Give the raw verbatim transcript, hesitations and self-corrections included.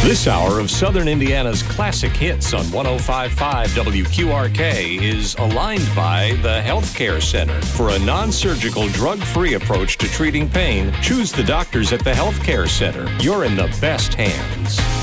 This hour of Southern Indiana's classic hits on one oh five point five W Q R K is aligned by the Healthcare Center. For a non-surgical, drug-free approach to treating pain, choose the doctors at the Healthcare Center. You're in the best hands.